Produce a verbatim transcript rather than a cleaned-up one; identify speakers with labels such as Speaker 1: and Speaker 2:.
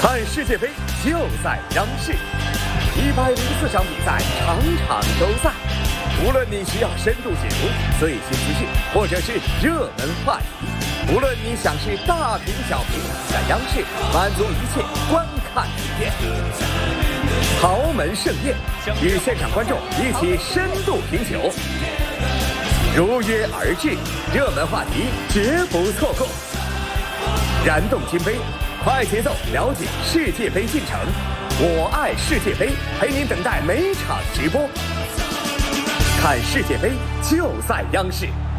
Speaker 1: 看世界杯就在央视，一百零四场比赛，场场都在。无论你需要深度解读最新资讯，或者是热门话题，无论你想是大屏小屏，在央视满足一切观看体验。豪门盛宴，与现场观众一起深度品酒，如约而至，热门话题绝不错过。燃动金杯，快节奏了解世界杯进程。我爱世界杯，陪您等待每场直播。看世界杯就在央视。